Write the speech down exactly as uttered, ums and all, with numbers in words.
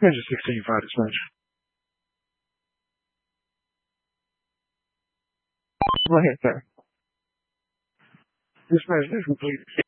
Major sixteen five dispatch. Go ahead, sir. Dispatch is complete.